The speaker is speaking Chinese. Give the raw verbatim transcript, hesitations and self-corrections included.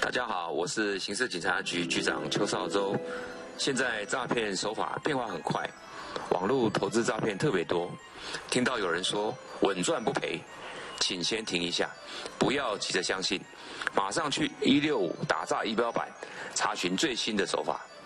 大家好，我是刑事警察局局长邱少洲。现在诈骗手法变化很快，网络投资诈骗特别多。听到有人说稳赚不赔，请先停一下，不要急着相信，马上去一六五打诈仪表板查询最新的手法。